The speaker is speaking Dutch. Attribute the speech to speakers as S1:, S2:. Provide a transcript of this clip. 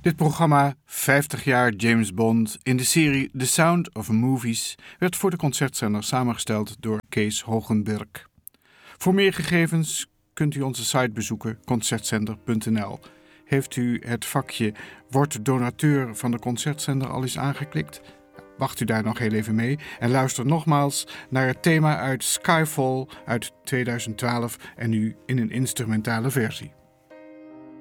S1: Dit programma, 50 jaar James Bond, in de serie The Sound of Movies, werd voor de Concertzender samengesteld door Kees Hogenberg. Voor meer gegevens kunt u onze site bezoeken, concertzender.nl. Heeft u het vakje Word donateur van de Concertzender al eens aangeklikt? Wacht u daar nog heel even mee en luister nogmaals naar het thema uit Skyfall uit 2012 en nu in een instrumentale versie.